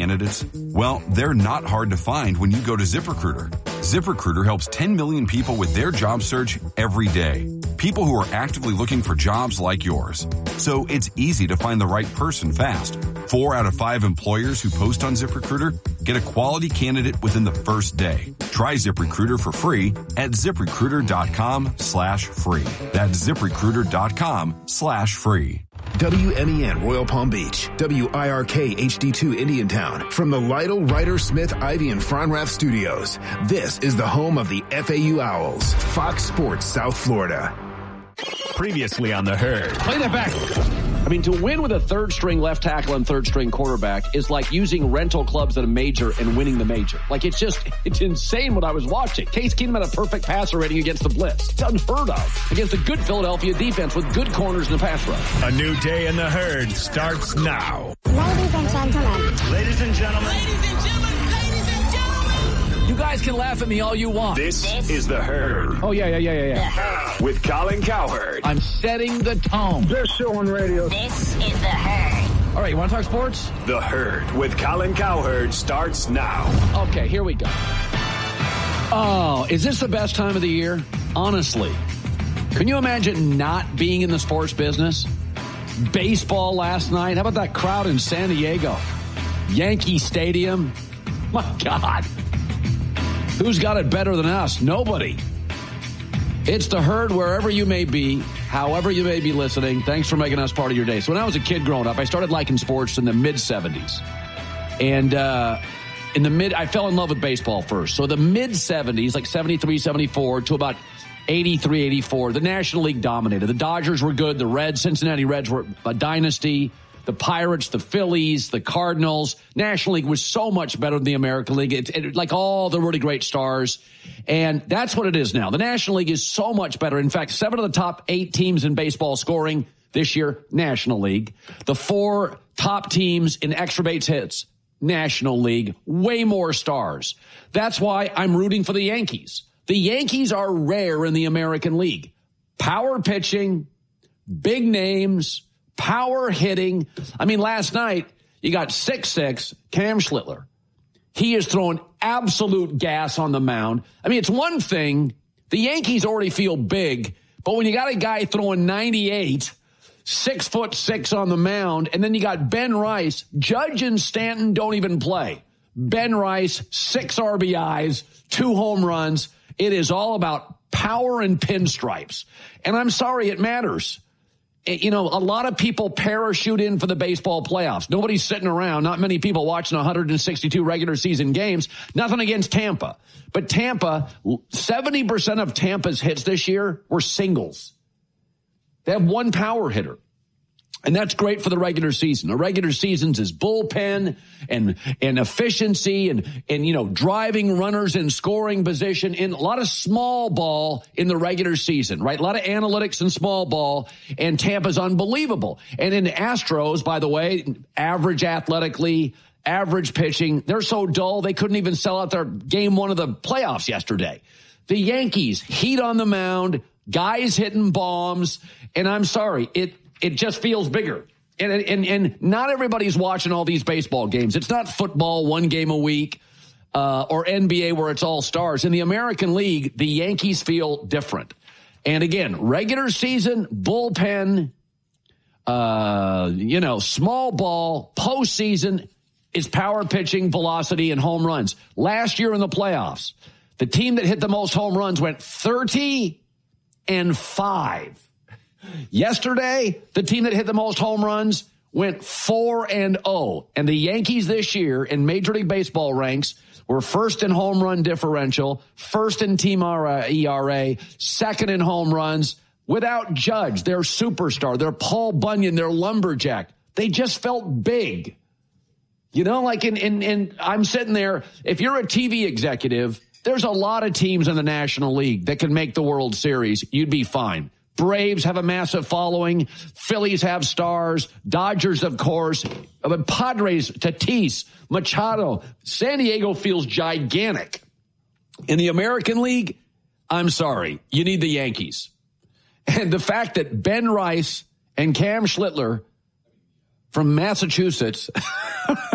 candidates? Well, they're not hard to find when you go to ZipRecruiter. ZipRecruiter helps 10 million people with their job search every day. People who are actively looking for jobs like yours. So it's easy to find the right person fast. 4 out of 5 employers who post on ZipRecruiter get a quality candidate within the first day. Try ZipRecruiter for free at ZipRecruiter.com/free. That's ZipRecruiter.com/free. WMEN Royal Palm Beach, WIRK HD2 Indiantown. From the Lytle, Ryder, Smith, Ivy, and Fronrath studios, this is the home of the FAU Owls, Fox Sports South Florida. Previously on The Herd. Play that back. I mean, to win with a third-string left tackle and third-string quarterback is like using rental clubs at a major and winning the major. Like, it's insane what I was watching. Case Keenum had a perfect passer rating against the blitz. It's unheard of. Against a good Philadelphia defense with good corners in the pass rush. A new day in The Herd starts now. Ladies and gentlemen. Ladies and gentlemen. Ladies and gentlemen. Ladies and gentlemen. You guys can laugh at me all you want. This is The Herd. Oh, yeah. The Herd. With Colin Cowherd. I'm setting the tone. Best show on radio. This is The Herd. All right, you want to talk sports? The Herd with Colin Cowherd starts now. Okay, here we go. Oh, is this the best time of the year? Honestly. Can you imagine not being in the sports business? Baseball last night. How about that crowd in San Diego? Yankee Stadium. My God. Who's got it better than us? Nobody. It's The Herd wherever you may be, however you may be listening. Thanks for making us part of your day. So when I was a kid growing up, I started liking sports in the mid-'70s. And I fell in love with baseball first. So the mid-'70s, like 73, 74 to about 83, 84, the National League dominated. The Dodgers were good. The Cincinnati Reds were a dynasty. The Pirates, the Phillies, the Cardinals. National League was so much better than the American League. It like all the really great stars. And that's what it is now. The National League is so much better. In fact, 7 of the top 8 teams in baseball scoring this year, National League. The 4 top teams in extra base hits, National League. Way more stars. That's why I'm rooting for the Yankees. The Yankees are rare in the American League. Power pitching, big names, power hitting. I mean, last night, you got 6'6", Cam Schlittler. He is throwing absolute gas on the mound. I mean, it's one thing. The Yankees already feel big, but when you got a guy throwing 98, 6'6" on the mound, and then you got Ben Rice, Judge and Stanton don't even play. Ben Rice, 6 RBIs, 2 home runs. It is all about power and pinstripes. And I'm sorry, it matters. You know, a lot of people parachute in for the baseball playoffs. Nobody's sitting around. Not many people watching 162 regular season games. Nothing against Tampa. But Tampa, 70% of Tampa's hits this year were singles. They have one power hitter. And that's great for the regular season. The regular seasons is bullpen and efficiency and, you know, driving runners in scoring position in a lot of small ball in the regular season, right? A lot of analytics in small ball, and Tampa's unbelievable. And in the Astros, by the way, average athletically, average pitching, they're so dull they couldn't even sell out their game 1 of the playoffs yesterday. The Yankees, heat on the mound, guys hitting bombs, and I'm sorry, it just feels bigger. And not everybody's watching all these baseball games. It's not football 1 game a week or NBA where it's all stars. In the American League, the Yankees feel different. And again, regular season, bullpen, small ball, postseason is power pitching, velocity, and home runs. Last year in the playoffs, the team that hit the most home runs went 30-5. Yesterday, the team that hit the most home runs went 4-0. And the Yankees this year in Major League Baseball ranks were first in home run differential, first in team ERA, second in home runs without Judge, their superstar, their Paul Bunyan, their lumberjack. They just felt big. You know, like in I'm sitting there, if you're a TV executive, there's a lot of teams in the National League that can make the World Series. You'd be fine. Braves have a massive following. Phillies have stars. Dodgers, of course. Padres, Tatis, Machado. San Diego feels gigantic. In the American League, I'm sorry, you need the Yankees. And the fact that Ben Rice and Cam Schlittler from Massachusetts